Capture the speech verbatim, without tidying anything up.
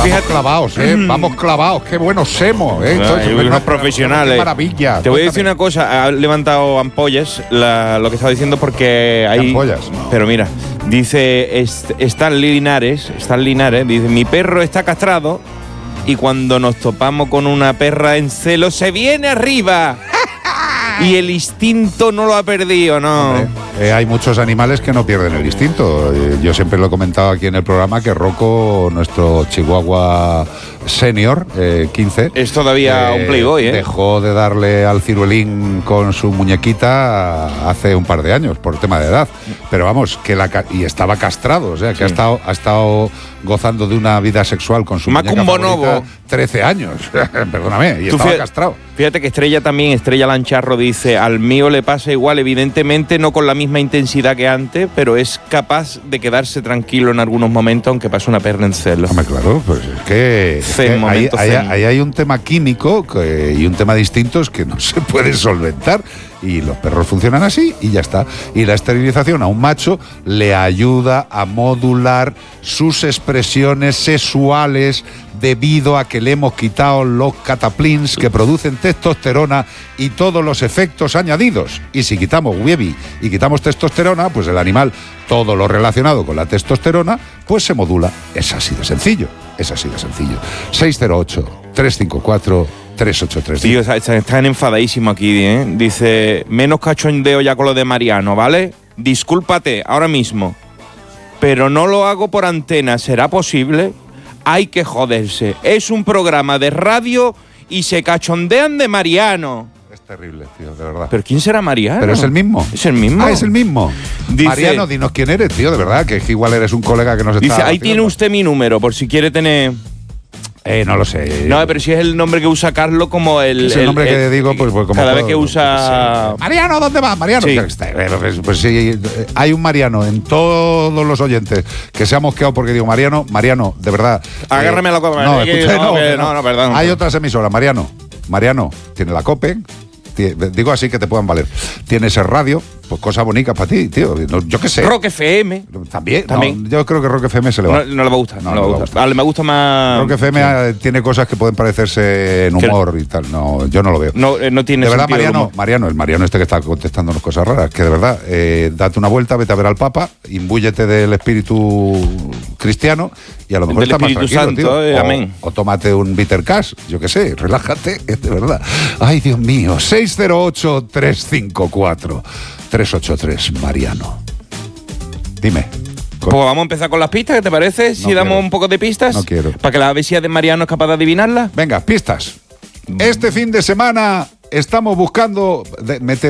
Vamos clavados, ¿eh? Vamos clavados. Qué buenos somos, ¿eh? No, hay unos profesionales. Qué maravilla. Te voy a decir una cosa. Ha levantado ampollas la, lo que estaba diciendo porque hay… Ampollas. Pero mira, dice Stan Linares, Stan Linares, dice, mi perro está castrado y cuando nos topamos con una perra en celo se viene arriba. Y el instinto no lo ha perdido, ¿no? Hombre, eh, hay muchos animales que no pierden el instinto. Eh, yo siempre lo he comentado aquí en el programa que Rocco, nuestro chihuahua senior, eh, quince… Es todavía eh, un playboy, ¿eh? Dejó de darle al ciruelín con su muñequita hace un par de años, por tema de edad. Pero vamos, que la y estaba castrado, o sea, que sí. ha, estado, ha estado gozando de una vida sexual con su muñeca favorita trece años. Perdóname, y estaba fíjate, castrado. Fíjate que Estrella también, Estrella Lancharro dice, al mío le pasa igual, evidentemente no con la misma intensidad que antes, pero es capaz de quedarse tranquilo en algunos momentos, aunque pase una perra en celo. Hombre, claro, pues es que, es que ahí, ahí, ahí hay un tema químico que, y un tema de instintos que no se puede solventar. Y los perros funcionan así y ya está. Y la esterilización a un macho le ayuda a modular sus expresiones sexuales debido a que le hemos quitado los cataplins que producen testosterona y todos los efectos añadidos. Y si quitamos huevi y quitamos testosterona, pues el animal, todo lo relacionado con la testosterona, pues se modula. Es así de sencillo. Es así de sencillo. seis cero ocho, tres cinco cuatro, tres ocho tres. Tío, están enfadadísimos aquí, ¿eh? Dice, menos cachondeo ya con lo de Mariano, ¿vale? Discúlpate ahora mismo, pero no lo hago por antena, ¿será posible? Hay que joderse. Es un programa de radio y se cachondean de Mariano. Es terrible, tío, de verdad. ¿Pero quién será Mariano? Pero es el mismo. ¿Es el mismo? Ah, es el mismo. Dice, Mariano, dinos quién eres, tío, de verdad, que igual eres un colega que nos está… Dice, ahí tiene usted mi número, por si quiere tener… Eh, no lo sé. No, pero si es el nombre que usa Carlos como el… Es el, el nombre el, que digo, pues, pues como… Cada todo, vez que usa… Pues, Mariano, ¿dónde vas? Mariano. Sí. Pues, pues sí, hay un Mariano en todos los oyentes que se ha mosqueado porque digo, Mariano, Mariano, de verdad… Agárrame eh, la copa. No, escucha, no, no, no, no, no, no, perdón. Hay otras emisoras, Mariano. Mariano tiene la COPE, digo así que te puedan valer. Tienes el radio, pues cosas bonitas para ti, tío. No, yo qué sé. Rock F M. También. También. No, yo creo que Rock F M se le va. No, no le va a gustar. No, no le va a gustar. Vale, me gusta más. Rock F M sí. Tiene cosas que pueden parecerse en humor y tal. No, yo no lo veo. No, eh, no tiene de verdad, sentido Mariano, Mariano, el Mariano este que está contestándonos cosas raras, que de verdad, eh, date una vuelta, vete a ver al Papa, imbúyete del espíritu cristiano y a lo mejor está más tranquilo, Santo, tío. Eh, o, amén. o tómate un bitter cash, yo qué sé, relájate, de verdad. Ay, Dios mío, seis cero ocho, tres cinco cuatro, tres ocho tres, Mariano. Dime. Pues vamos a empezar con las pistas, ¿qué te parece? Si no damos quiero. un poco de pistas. No quiero. Para que la besía de Mariano es capaz de adivinarla. Venga, pistas. Este fin de semana estamos buscando… De,